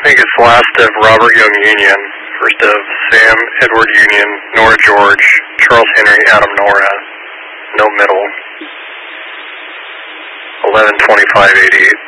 think it's last of Robert Young Union, first of Sam Edward Union, Nora George, Charles Henry, Adam Nora, no middle. 11:25:88.